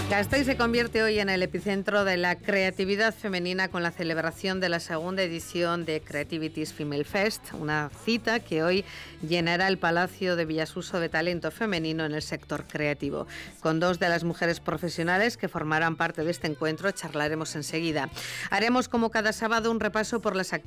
Gasteiz se convierte hoy en el epicentro de la creatividad femenina con la celebración de la segunda edición de Creativities Female Fest, una cita que hoy llenará el Palacio de Villasuso de talento femenino en el sector creativo. Con dos de las mujeres profesionales que formarán parte de este encuentro charlaremos enseguida. Haremos como cada sábado un repaso por las actividades